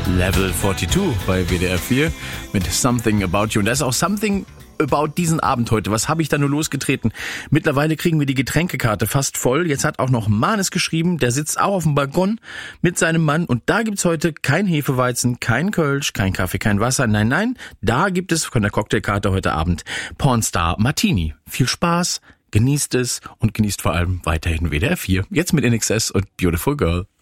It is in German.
Level 42 bei WDR 4 mit Something About You. Und da ist auch Something About diesen Abend heute. Was habe ich da nur losgetreten? Mittlerweile kriegen wir die Getränkekarte fast voll. Jetzt hat auch noch Manes geschrieben, der sitzt auch auf dem Balkon mit seinem Mann. Und da gibt's heute kein Hefeweizen, kein Kölsch, kein Kaffee, kein Wasser. Nein, nein, da gibt es von der Cocktailkarte heute Abend Pornstar Martini. Viel Spaß, genießt es und genießt vor allem weiterhin WDR 4. Jetzt mit INXS und Beautiful Girl.